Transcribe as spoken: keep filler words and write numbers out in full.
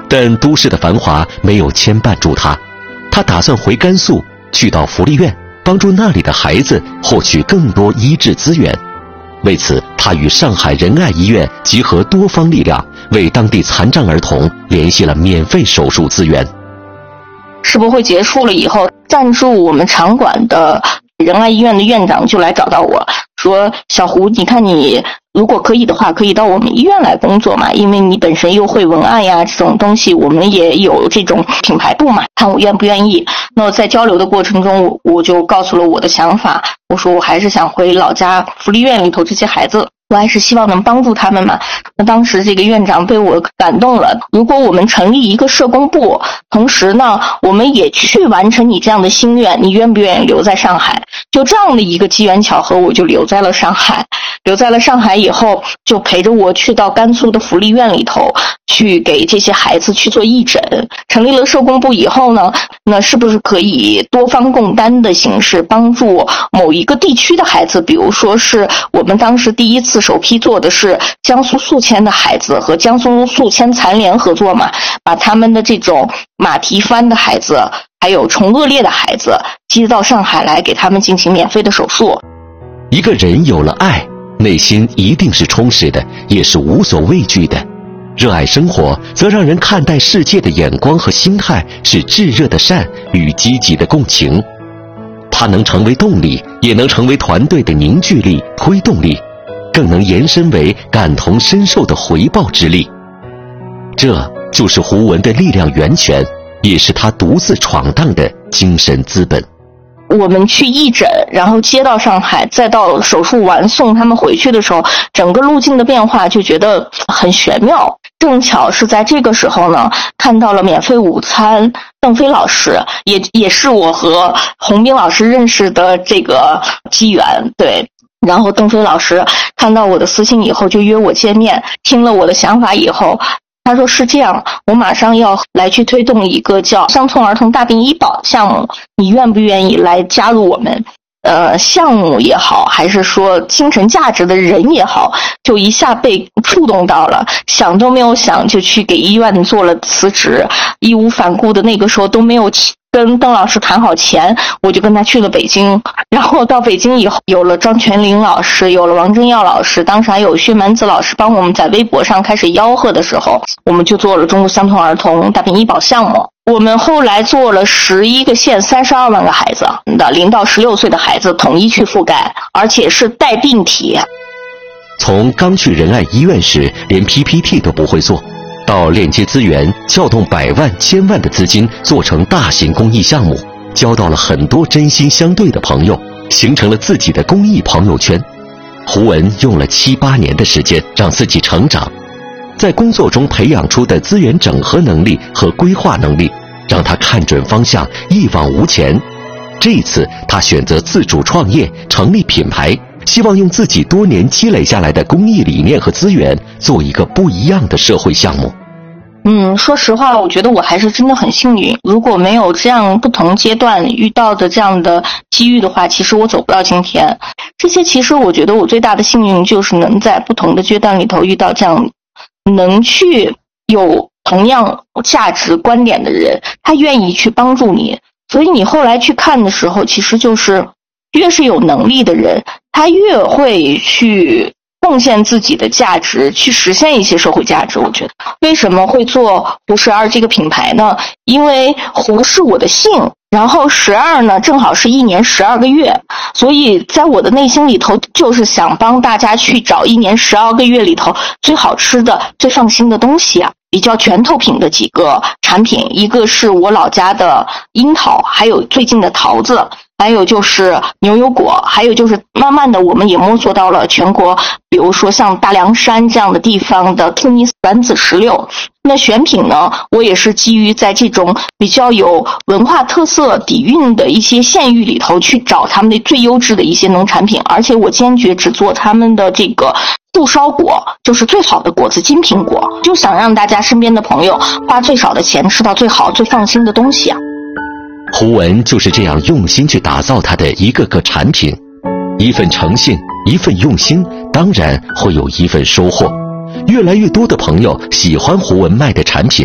但都市的繁华没有牵绊住他，他打算回甘肃，去到福利院，帮助那里的孩子获取更多医治资源。为此，他与上海仁爱医院集合多方力量，为当地残障儿童联系了免费手术资源。 世博会结束了以后，赞助我们场馆的仁爱医院的院长就来找到我说，小胡，你看你如果可以的话，可以到我们医院来工作嘛，因为你本身又会文案呀这种东西，我们也有这种品牌部嘛，看我愿不愿意。那我在交流的过程中，我就告诉了我的想法，我说我还是想回老家福利院里头这些孩子，我还是希望能帮助他们嘛。那当时这个院长被我感动了，如果我们成立一个社工部，同时呢我们也去完成你这样的心愿，你愿不愿意留在上海？就这样的一个机缘巧合，我就留在了上海。留在了上海以后，就陪着我去到甘肃的福利院里头，去给这些孩子去做义诊。成立了社工部以后呢，那是不是可以多方共担的形式帮助某一个地区的孩子？比如说是我们当时第一次首批做的是江苏宿迁的孩子和江苏宿迁残联合作嘛，把他们的这种马蹄翻的孩子还有虫恶劣的孩子接到上海来，给他们进行免费的手术。 一个人有了爱，内心一定是充实的，也是无所畏惧的。热爱生活，则让人看待世界的眼光和心态是炙热的善与积极的共情。它能成为动力，也能成为团队的凝聚力、推动力，更能延伸为感同身受的回报之力。这就是胡文的力量源泉，也是他独自闯荡的精神资本。 我们去义诊，然后接到上海，再到手术完送他们回去的时候，整个路径的变化就觉得很玄妙。正巧是在这个时候呢，看到了免费午餐，邓飞老师也也是我和洪斌老师认识的这个机缘，对。然后邓飞老师看到我的私信以后就约我见面，听了我的想法以后，他说是这样，我马上要来去推动一个叫乡村儿童大病医保项目，你愿不愿意来加入我们？呃，项目也好，还是说精神价值的人也好，就一下被触动到了，想都没有想就去给医院做了辞职，义无反顾的那个时候都没有跟邓老师谈好钱，我就跟他去了北京。然后到北京以后，有了张全林老师，有了王正耀老师，当时还有薛蛮子老师帮我们在微博上开始吆喝的时候，我们就做了中国乡村儿童大病医保项目。我们后来做了十一个县三十二万个孩子的零到十六岁的孩子统一去覆盖，而且是带病体。 从刚去仁爱医院时连 P P T 都不会做，到链接资源，撬动百万千万的资金做成大型公益项目，交到了很多真心相对的朋友，形成了自己的公益朋友圈。胡文用了七八年的时间让自己成长，在工作中培养出的资源整合能力和规划能力，让他看准方向，一往无前。这一次他选择自主创业，成立品牌，希望用自己多年积累下来的公益理念和资源，做一个不一样的社会项目。 嗯，说实话，我觉得我还是真的很幸运。如果没有这样不同阶段遇到的这样的机遇的话，其实我走不到今天。这些其实我觉得我最大的幸运就是能在不同的阶段里头遇到这样能去有同样价值观点的人，他愿意去帮助你。所以你后来去看的时候，其实就是越是有能力的人，他越会去贡献自己的价值，去实现一些社会价值。我觉得为什么会做胡十二这个品牌呢？因为胡是我的姓，然后十二呢正好是一年十二个月，所以在我的内心里头就是想帮大家去找一年十二个月里头最好吃的最放心的东西啊。比较拳头品的几个产品，一个是我老家的樱桃，还有最近的桃子，还有就是牛油果，还有就是慢慢的我们也摸索到了全国，比如说像大凉山这样的地方的突尼斯软籽石榴。那选品呢，我也是基于在这种比较有文化特色底蕴的一些县域里头去找他们的最优质的一些农产品，而且我坚决只做他们的这个素烧果，就是最好的果子金苹果，就想让大家身边的朋友花最少的钱吃到最好最放心的东西啊。 胡文就是这样用心去打造他的一个个产品，一份诚信，一份用心，当然会有一份收获。越来越多的朋友喜欢胡文卖的产品，